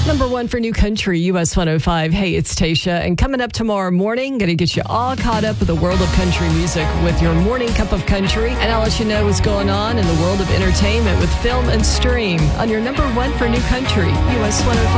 Number one for New Country, US 105. Hey, it's Tasha. And coming up tomorrow morning, going to get you all caught up with the world of country music with your morning cup of country. And I'll let you know what's going on in the world of entertainment with Film and Stream on your number one for New Country, US 105.